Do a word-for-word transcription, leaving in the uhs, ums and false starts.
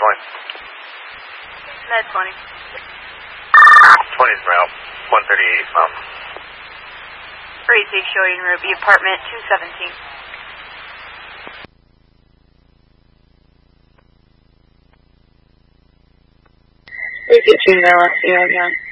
twenty. Med twenty. twenty is route one thirty-eight Mountain. Crazy showing Ruby apartment two seventeen. Three fifteen Villa, Sierra John.